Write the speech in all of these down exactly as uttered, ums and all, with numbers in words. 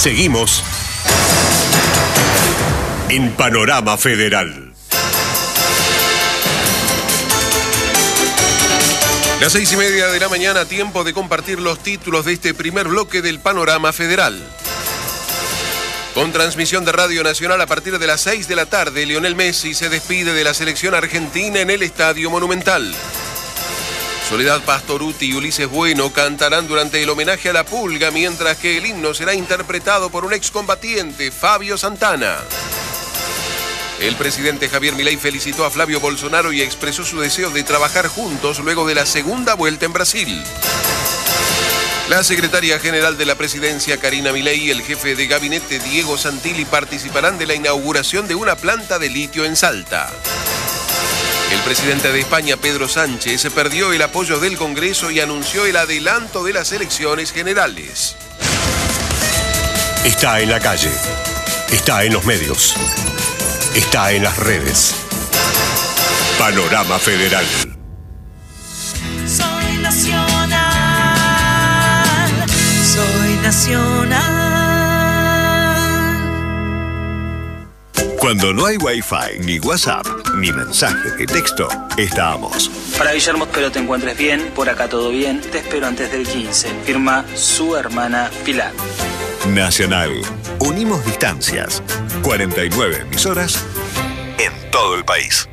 Seguimos en Panorama Federal. Las seis y media de la mañana, tiempo de compartir los títulos de este primer bloque del Panorama Federal. Con transmisión de Radio Nacional a partir de las seis de la tarde, Lionel Messi se despide de la selección argentina en el Estadio Monumental. Soledad Pastorutti y Ulises Bueno cantarán durante el homenaje a la Pulga, mientras que el himno será interpretado por un excombatiente, Fabio Santana. El presidente Javier Milei felicitó a Flavio Bolsonaro y expresó su deseo de trabajar juntos luego de la segunda vuelta en Brasil. La secretaria general de la presidencia, Karina Milei, y el jefe de gabinete, Diego Santilli, participarán de la inauguración de una planta de litio en Salta. El presidente de España, Pedro Sánchez, se perdió el apoyo del Congreso y anunció el adelanto de las elecciones generales. Está en la calle, está en los medios, está en las redes. Panorama Federal. Soy nacional, soy nacional. Cuando no hay Wi-Fi, ni WhatsApp, ni mensaje de texto, estamos. Para Guillermo, espero te encuentres bien, por acá todo bien, te espero antes del quince. Firma su hermana Pilar. Nacional. Unimos distancias. cuarenta y nueve emisoras en todo el país.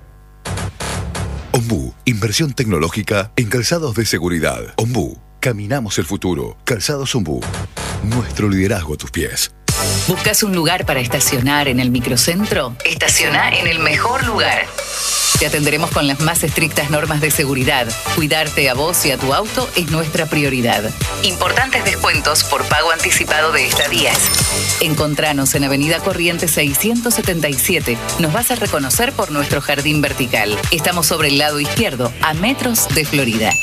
Ombú, inversión tecnológica en calzados de seguridad. Ombú, caminamos el futuro. Calzados Ombú, nuestro liderazgo a tus pies. ¿Buscas un lugar para estacionar en el microcentro? Estaciona en el mejor lugar. Te atenderemos con las más estrictas normas de seguridad. Cuidarte a vos y a tu auto es nuestra prioridad. Importantes descuentos por pago anticipado de estadías. Encontranos en Avenida Corrientes seiscientos setenta y siete. Nos vas a reconocer por nuestro jardín vertical. Estamos sobre el lado izquierdo, a metros de Florida.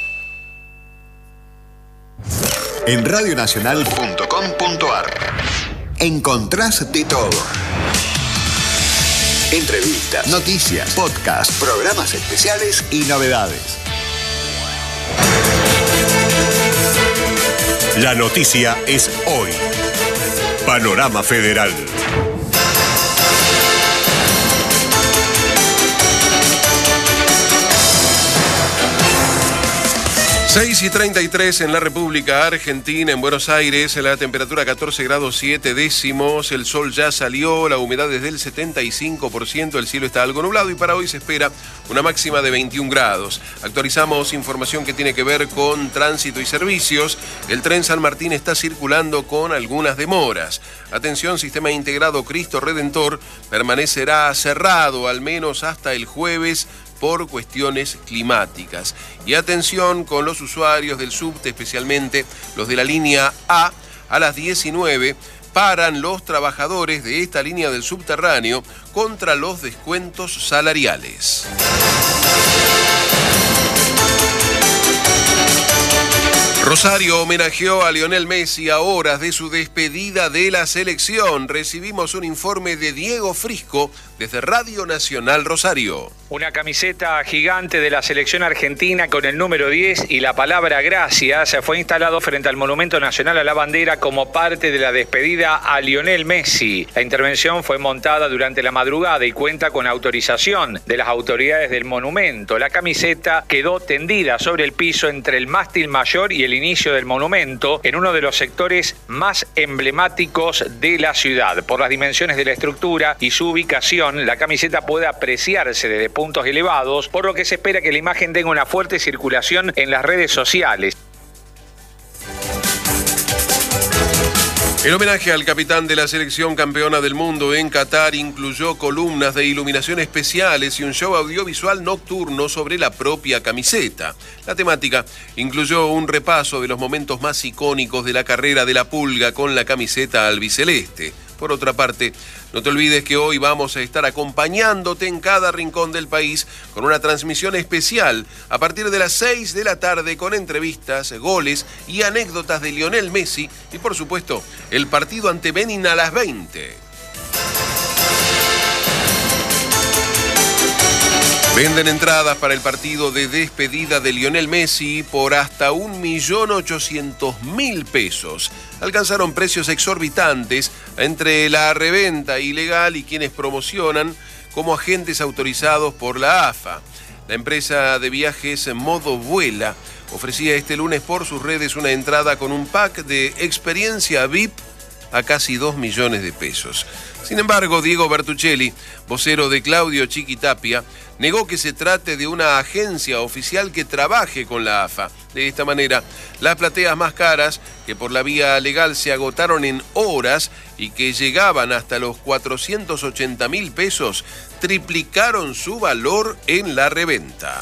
En radionacional punto com punto ar encontrás de todo. Entrevistas, noticias, podcasts, programas especiales y novedades. La noticia es hoy. Panorama Federal. seis y treinta y tres en la República Argentina, en Buenos Aires, la temperatura catorce grados siete décimos, el sol ya salió, la humedad es del setenta y cinco por ciento, el cielo está algo nublado y para hoy se espera una máxima de veintiún grados. Actualizamos información que tiene que ver con tránsito y servicios. El tren San Martín está circulando con algunas demoras. Atención, sistema integrado Cristo Redentor permanecerá cerrado al menos hasta el jueves por cuestiones climáticas. Y atención con los usuarios del subte, especialmente los de la línea A, a las diecinueve paran los trabajadores de esta línea del subterráneo contra los descuentos salariales. Rosario homenajeó a Lionel Messi a horas de su despedida de la selección. Recibimos un informe de Diego Frisco desde Radio Nacional Rosario. Una camiseta gigante de la selección argentina con el número diez y la palabra gracias fue instalado frente al Monumento Nacional a la Bandera como parte de la despedida a Lionel Messi. La intervención fue montada durante la madrugada y cuenta con autorización de las autoridades del monumento. La camiseta quedó tendida sobre el piso entre el mástil mayor y el inicio del monumento en uno de los sectores más emblemáticos de la ciudad. Por las dimensiones de la estructura y su ubicación, la camiseta puede apreciarse desde puntos elevados, por lo que se espera que la imagen tenga una fuerte circulación en las redes sociales. El homenaje al capitán de la selección campeona del mundo en Qatar incluyó columnas de iluminación especiales y un show audiovisual nocturno sobre la propia camiseta. La temática incluyó un repaso de los momentos más icónicos de la carrera de la Pulga con la camiseta albiceleste. Por otra parte, no te olvides que hoy vamos a estar acompañándote en cada rincón del país con una transmisión especial a partir de las seis de la tarde con entrevistas, goles y anécdotas de Lionel Messi y, por supuesto, el partido ante Benin a las veinte. Venden entradas para el partido de despedida de Lionel Messi por hasta un millón ochocientos mil pesos. Alcanzaron precios exorbitantes entre la reventa ilegal y quienes promocionan como agentes autorizados por la A F A. La empresa de viajes Modo Vuela ofrecía este lunes por sus redes una entrada con un pack de experiencia V I P a casi dos millones de pesos. Sin embargo, Diego Bertuccelli, vocero de Claudio Chiquitapia, negó que se trate de una agencia oficial que trabaje con la A F A. De esta manera, las plateas más caras, que por la vía legal se agotaron en horas y que llegaban hasta los cuatrocientos ochenta mil pesos, triplicaron su valor en la reventa.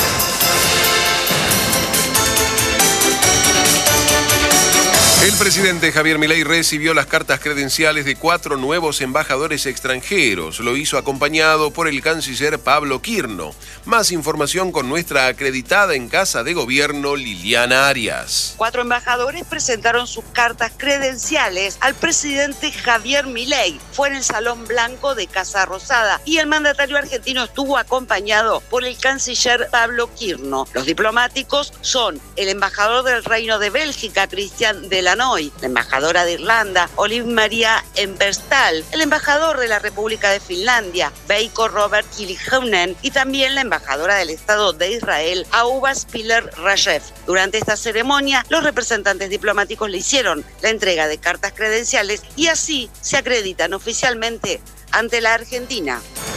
El presidente Javier Milei recibió las cartas credenciales de cuatro nuevos embajadores extranjeros. Lo hizo acompañado por el canciller Pablo Quirno. Más información con nuestra acreditada en Casa de Gobierno, Liliana Arias. Cuatro embajadores presentaron sus cartas credenciales al presidente Javier Milei. Fue en el Salón Blanco de Casa Rosada y el mandatario argentino estuvo acompañado por el canciller Pablo Quirno. Los diplomáticos son el embajador del Reino de Bélgica, Cristian de la Noy, la embajadora de Irlanda, Olive Maria Emberstal, el embajador de la República de Finlandia, Veikko Robert Kiliheunen, y también la embajadora del Estado de Israel, Ahuva Spiller Rajev. Durante esta ceremonia, los representantes diplomáticos le hicieron la entrega de cartas credenciales y así se acreditan oficialmente ante la Argentina.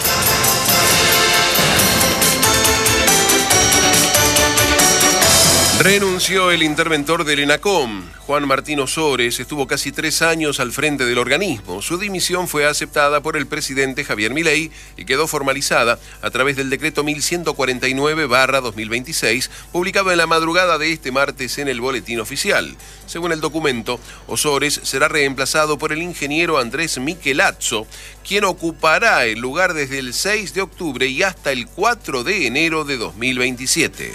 Renunció el interventor del ENACOM. Juan Martín Osores estuvo casi tres años al frente del organismo. Su dimisión fue aceptada por el presidente Javier Milei y quedó formalizada a través del decreto mil ciento cuarenta y nueve barra dos mil veintiséis, publicado en la madrugada de este martes en el Boletín Oficial. Según el documento, Osores será reemplazado por el ingeniero Andrés Michelazzo, quien ocupará el lugar desde el seis de octubre y hasta el cuatro de enero de dos mil veintisiete.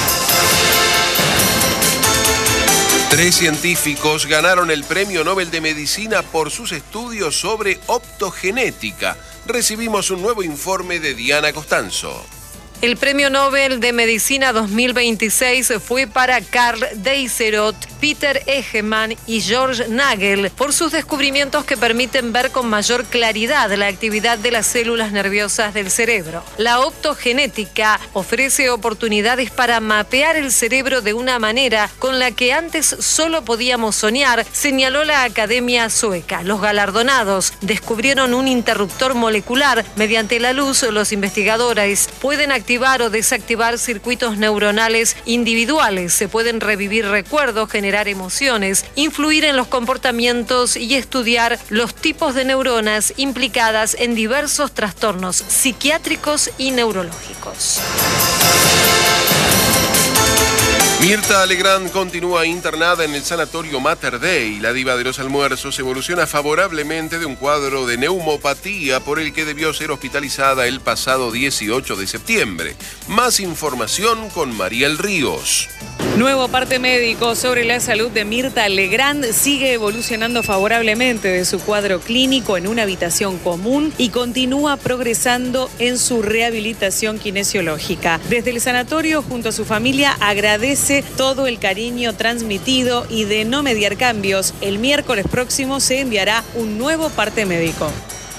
Tres científicos ganaron el Premio Nobel de Medicina por sus estudios sobre optogenética. Recibimos un nuevo informe de Diana Costanzo. El Premio Nobel de Medicina dos mil veintiséis fue para Karl Deisserot, Peter Egeman y George Nagel por sus descubrimientos que permiten ver con mayor claridad la actividad de las células nerviosas del cerebro. La optogenética ofrece oportunidades para mapear el cerebro de una manera con la que antes solo podíamos soñar, señaló la Academia Sueca. Los galardonados descubrieron un interruptor molecular. Mediante la luz, los investigadores pueden activar activar o desactivar circuitos neuronales individuales. Se pueden revivir recuerdos, generar emociones, influir en los comportamientos y estudiar los tipos de neuronas implicadas en diversos trastornos psiquiátricos y neurológicos. Mirta Legrand continúa internada en el sanatorio Mater Dei. La diva de los almuerzos evoluciona favorablemente de un cuadro de neumopatía por el que debió ser hospitalizada el pasado dieciocho de septiembre. Más información con Mariel Ríos. Nuevo parte médico sobre la salud de Mirta Legrand. Sigue evolucionando favorablemente de su cuadro clínico en una habitación común y continúa progresando en su rehabilitación kinesiológica. Desde el sanatorio, junto a su familia, agradece todo el cariño transmitido y de no mediar cambios. El miércoles próximo se enviará un nuevo parte médico.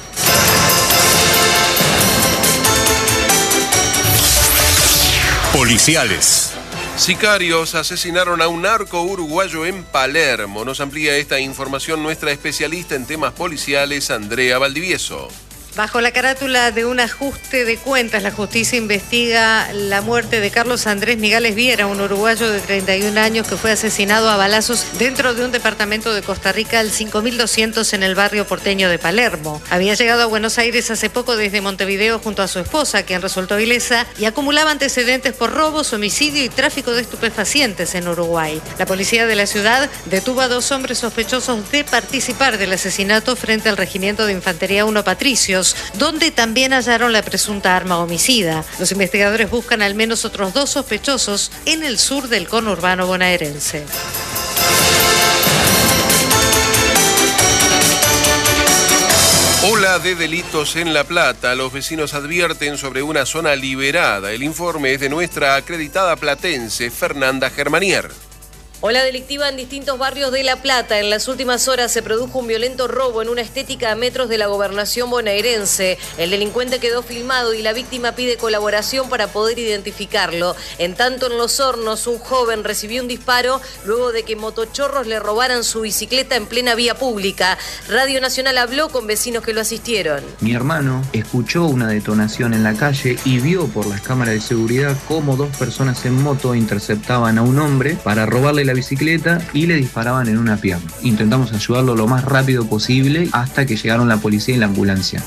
Policiales. Sicarios asesinaron a un narco uruguayo en Palermo. Nos amplía esta información nuestra especialista en temas policiales, Andrea Valdivieso. Bajo la carátula de un ajuste de cuentas, la justicia investiga la muerte de Carlos Andrés Migales Viera, un uruguayo de treinta y un años que fue asesinado a balazos dentro de un departamento de Costa Rica al cinco mil doscientos en el barrio porteño de Palermo. Había llegado a Buenos Aires hace poco desde Montevideo junto a su esposa, quien resultó ilesa, y acumulaba antecedentes por robos, homicidio y tráfico de estupefacientes en Uruguay. La policía de la ciudad detuvo a dos hombres sospechosos de participar del asesinato frente al Regimiento de Infantería uno Patricios, donde también hallaron la presunta arma homicida. Los investigadores buscan al menos otros dos sospechosos en el sur del conurbano bonaerense. Hola Ola de delitos en La Plata. Los vecinos advierten sobre una zona liberada. El informe es de nuestra acreditada platense, Fernanda Germanier. Ola delictiva en distintos barrios de La Plata. En las últimas horas se produjo un violento robo en una estética a metros de la gobernación bonaerense. El delincuente quedó filmado y la víctima pide colaboración para poder identificarlo. En tanto, en Los Hornos, un joven recibió un disparo luego de que motochorros le robaran su bicicleta en plena vía pública. Radio Nacional habló con vecinos que lo asistieron. Mi hermano escuchó una detonación en la calle y vio por las cámaras de seguridad cómo dos personas en moto interceptaban a un hombre para robarle la bicicleta y le disparaban en una pierna. Intentamos ayudarlo lo más rápido posible hasta que llegaron la policía y la ambulancia.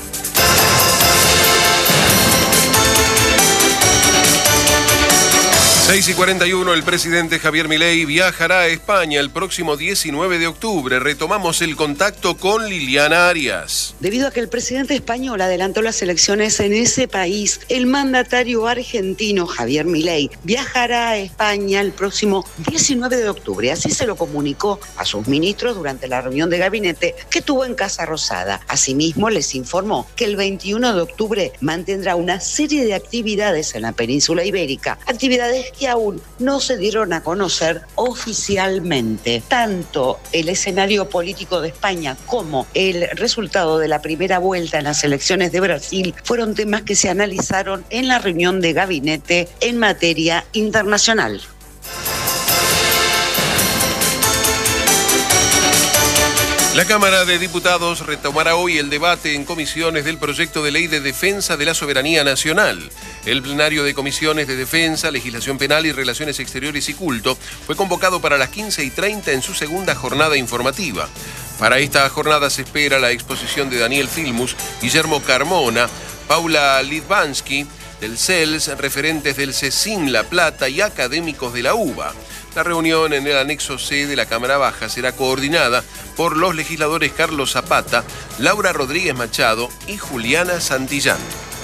seis y cuarenta y uno, el presidente Javier Milei viajará a España el próximo diecinueve de octubre. Retomamos el contacto con Liliana Arias. Debido a que el presidente español adelantó las elecciones en ese país, el mandatario argentino Javier Milei viajará a España el próximo diecinueve de octubre. Así se lo comunicó a sus ministros durante la reunión de gabinete que tuvo en Casa Rosada. Asimismo, les informó que el veintiuno de octubre mantendrá una serie de actividades en la península ibérica, actividades que aún no se dieron a conocer oficialmente. Tanto el escenario político de España como el resultado de la primera vuelta en las elecciones de Brasil fueron temas que se analizaron en la reunión de gabinete en materia internacional. La Cámara de Diputados retomará hoy el debate en comisiones del proyecto de ley de defensa de la soberanía nacional. El plenario de comisiones de defensa, legislación penal y relaciones exteriores y culto fue convocado para las quince y treinta en su segunda jornada informativa. Para esta jornada se espera la exposición de Daniel Filmus, Guillermo Carmona, Paula Lidvansky, del C E L S, referentes del CECIN La Plata y académicos de la U B A. La reunión en el anexo C de la Cámara Baja será coordinada por los legisladores Carlos Zapata, Laura Rodríguez Machado y Juliana Santillán.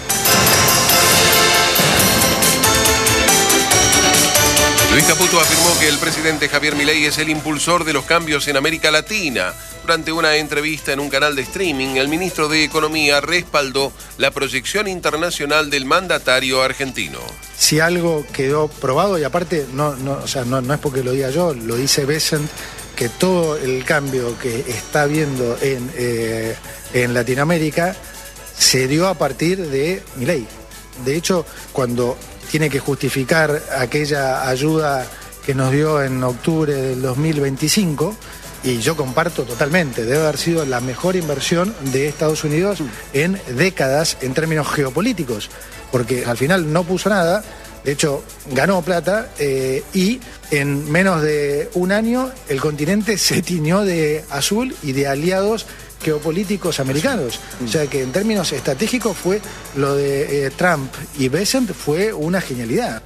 Luis Caputo afirmó que el presidente Javier Milei es el impulsor de los cambios en América Latina. Durante una entrevista en un canal de streaming, el ministro de Economía respaldó la proyección internacional del mandatario argentino. Si algo quedó probado, y aparte no, no, o sea, no, no es porque lo diga yo, lo dice Bessent, que todo el cambio que está viendo en, eh, en Latinoamérica se dio a partir de Milei. De hecho, cuando tiene que justificar aquella ayuda que nos dio en octubre del dos mil veinticinco, y yo comparto totalmente, debe haber sido la mejor inversión de Estados Unidos en décadas en términos geopolíticos, porque al final no puso nada, de hecho ganó plata eh, y en menos de un año el continente se tiñó de azul y de aliados geopolíticos americanos. O sea que en términos estratégicos fue lo de eh, Trump y Bessent fue una genialidad.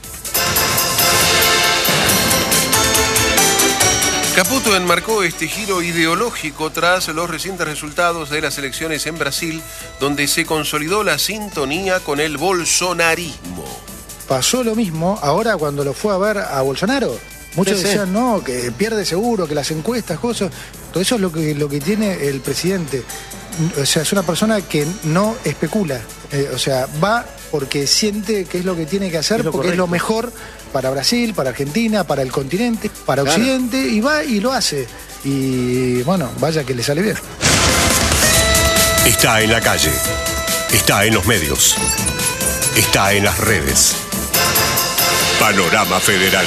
Caputo enmarcó este giro ideológico tras los recientes resultados de las elecciones en Brasil, donde se consolidó la sintonía con el bolsonarismo. Pasó lo mismo ahora cuando lo fue a ver a Bolsonaro. Muchos sí, decían, sí. no, que pierde seguro, que las encuestas, cosas. Todo eso es lo que, lo que tiene el presidente. O sea, es una persona que no especula. Eh, o sea, va porque siente que es lo que tiene que hacer, es porque correcto. Es lo mejor para Brasil, para Argentina, para el continente, para claro. Occidente, y va y lo hace. Y bueno, vaya que le sale bien. Está en la calle, está en los medios, está en las redes. Panorama Federal.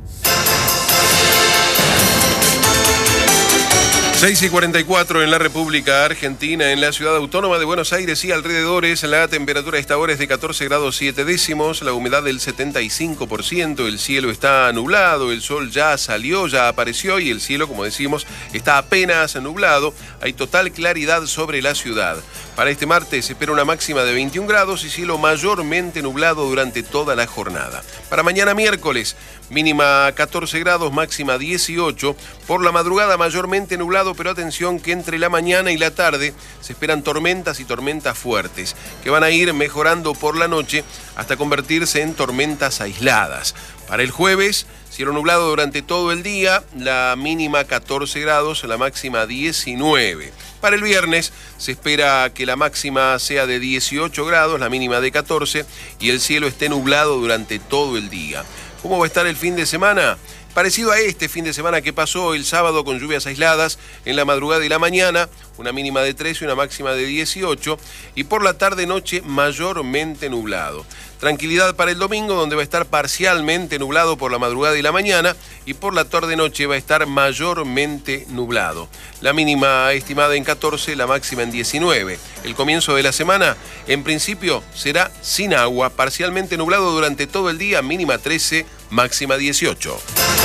seis y cuarenta y cuatro en la República Argentina, en la ciudad autónoma de Buenos Aires y alrededores, la temperatura a esta hora es de catorce grados siete décimos, la humedad del setenta y cinco por ciento, el cielo está nublado, el sol ya salió, ya apareció y el cielo, como decimos, está apenas nublado, hay total claridad sobre la ciudad. Para este martes se espera una máxima de veintiún grados y cielo mayormente nublado durante toda la jornada. Para mañana miércoles, mínima catorce grados, máxima dieciocho, por la madrugada mayormente nublado, pero atención que entre la mañana y la tarde se esperan tormentas y tormentas fuertes, que van a ir mejorando por la noche hasta convertirse en tormentas aisladas. Para el jueves Cielo nublado durante todo el día, la mínima catorce grados, la máxima diecinueve. Para el viernes se espera que la máxima sea de dieciocho grados, la mínima de catorce y el cielo esté nublado durante todo el día. ¿Cómo va a estar el fin de semana? Parecido a este fin de semana que pasó el sábado, con lluvias aisladas en la madrugada y la mañana, una mínima de trece y una máxima de dieciocho, y por la tarde-noche mayormente nublado. Tranquilidad para el domingo, donde va a estar parcialmente nublado por la madrugada y la mañana, y por la tarde-noche va a estar mayormente nublado. La mínima estimada en catorce, la máxima en diecinueve. El comienzo de la semana, en principio, será sin agua, parcialmente nublado durante todo el día, mínima trece, máxima dieciocho.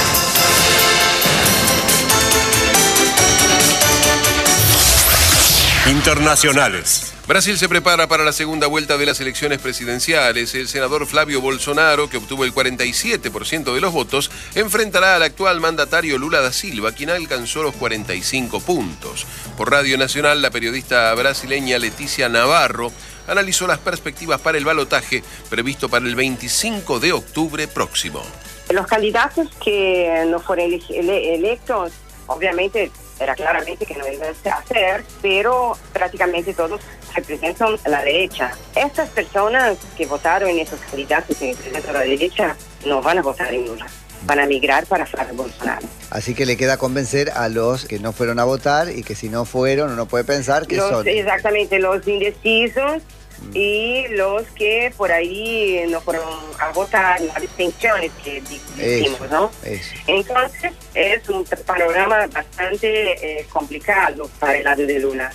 Internacionales. Brasil se prepara para la segunda vuelta de las elecciones presidenciales. El senador Flavio Bolsonaro, que obtuvo el cuarenta y siete por ciento de los votos, enfrentará al actual mandatario Lula da Silva, quien alcanzó los cuarenta y cinco puntos. Por Radio Nacional, la periodista brasileña Leticia Navarro analizó las perspectivas para el balotaje previsto para el veinticinco de octubre próximo. Los candidatos que no fueron ele ele electos, obviamente, era claramente que no iban a hacer, pero prácticamente todos representan la derecha. Estas personas que votaron en esos candidatos que representan la derecha no van a votar en Lula, van a migrar para Flavio Bolsonaro. Así que le queda convencer a los que no fueron a votar y que si no fueron, uno puede pensar que los, son... Exactamente, los indecisos mm. y los que por ahí no fueron a votar, las abstenciones que decimos, eso, ¿no? Eso. Entonces es un panorama bastante eh, complicado para el lado de Lula.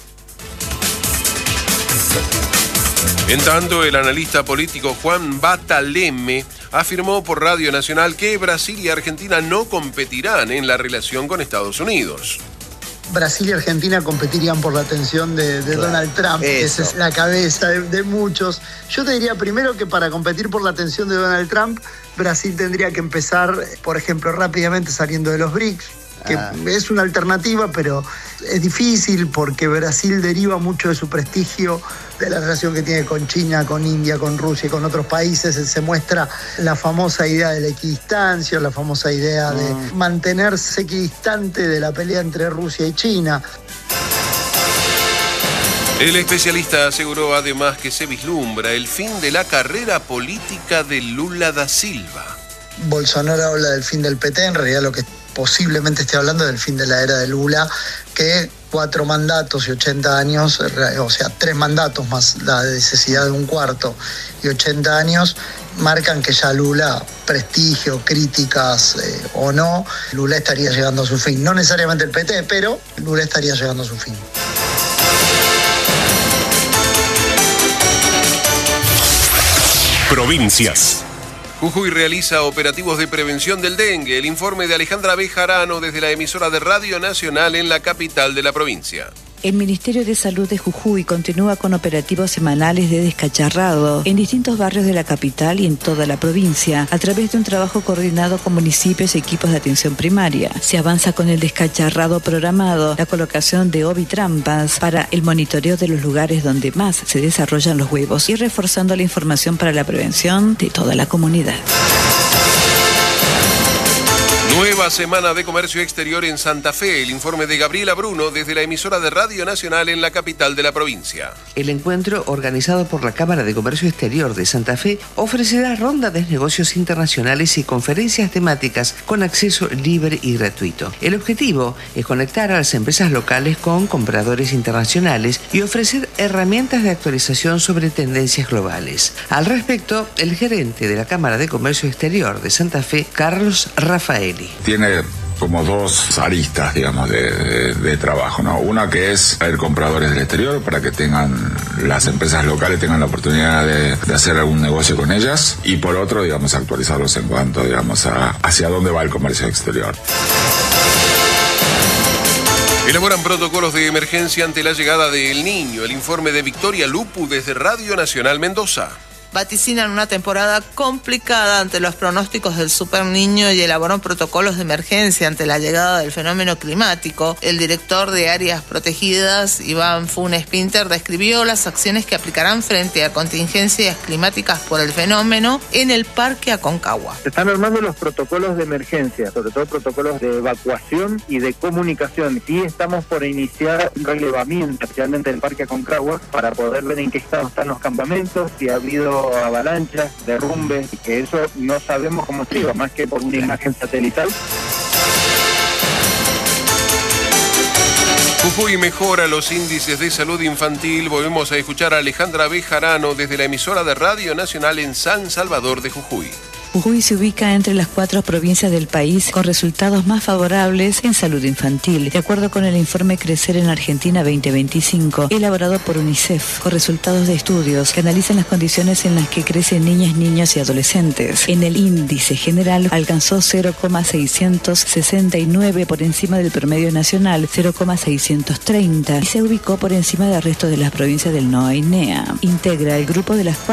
En tanto, el analista político Juan Bataleme afirmó por Radio Nacional que Brasil y Argentina no competirán en la relación con Estados Unidos. Brasil y Argentina competirían por la atención de, de claro, Donald Trump, eso. Esa es la cabeza de, de muchos. Yo te diría primero que para competir por la atención de Donald Trump, Brasil tendría que empezar, por ejemplo, rápidamente saliendo de los BRICS, que ah. es una alternativa, pero es difícil porque Brasil deriva mucho de su prestigio de la relación que tiene con China, con India, con Rusia y con otros países. Se muestra la famosa idea de la equidistancia, la famosa idea ah. de mantenerse equidistante de la pelea entre Rusia y China. El especialista aseguró además que se vislumbra el fin de la carrera política de Lula da Silva. Bolsonaro habla del fin del P T, en realidad lo que posiblemente esté hablando del fin de la era de Lula, que cuatro mandatos y ochenta años, o sea, tres mandatos más la necesidad de un cuarto y ochenta años, marcan que ya Lula, prestigio, críticas eh, o no, Lula estaría llegando a su fin. No necesariamente el P T, pero Lula estaría llegando a su fin. Provincias. Jujuy realiza operativos de prevención del dengue. El informe de Alejandra Bejarano desde la emisora de Radio Nacional en la capital de la provincia. El Ministerio de Salud de Jujuy continúa con operativos semanales de descacharrado en distintos barrios de la capital y en toda la provincia, a través de un trabajo coordinado con municipios y equipos de atención primaria. Se avanza con el descacharrado programado, la colocación de ovitrampas para el monitoreo de los lugares donde más se desarrollan los huevos y reforzando la información para la prevención de toda la comunidad. Nueva semana de comercio exterior en Santa Fe. El informe de Gabriela Bruno desde la emisora de Radio Nacional en la capital de la provincia. El encuentro, organizado por la Cámara de Comercio Exterior de Santa Fe, ofrecerá ronda de negocios internacionales y conferencias temáticas con acceso libre y gratuito. El objetivo es conectar a las empresas locales con compradores internacionales y ofrecer herramientas de actualización sobre tendencias globales. Al respecto, el gerente de la Cámara de Comercio Exterior de Santa Fe, Carlos Rafaeli. Tiene como dos aristas, digamos, de, de, de trabajo, ¿no? Una que es traer compradores del exterior para que tengan, las empresas locales tengan la oportunidad de, de hacer algún negocio con ellas, y por otro, digamos, actualizarlos en cuanto, digamos, a hacia dónde va el comercio exterior. Elaboran protocolos de emergencia ante la llegada de El Niño. El informe de Victoria Lupu desde Radio Nacional Mendoza. vaticinan una temporada complicada ante los pronósticos del Super Niño y elaboran protocolos de emergencia ante la llegada del fenómeno climático. El director de Áreas Protegidas, Iván Funes Pinter, describió las acciones que aplicarán frente a contingencias climáticas por el fenómeno en el Parque Aconcagua. Se están armando los protocolos de emergencia, sobre todo protocolos de evacuación y de comunicación. Sí estamos por iniciar un relevamiento, especialmente del Parque Aconcagua, para poder ver en qué estado están los campamentos, si ha habido avalanchas, derrumbes, y que eso no sabemos cómo se iba, más que por una imagen satelital. Jujuy mejora los índices de salud infantil. Volvemos a escuchar a Alejandra Bejarano desde la emisora de Radio Nacional en San Salvador de Jujuy. Jujuy se ubica entre las cuatro provincias del país con resultados más favorables en salud infantil, de acuerdo con el informe Crecer en Argentina veinte veinticinco, elaborado por UNICEF, con resultados de estudios que analizan las condiciones en las que crecen niñas, niños y adolescentes. En el índice general alcanzó cero coma seiscientos sesenta y nueve por encima del promedio nacional, cero coma seiscientos treinta, y se ubicó por encima del resto de las provincias del NOA y NEA. Integra el grupo de las cuatro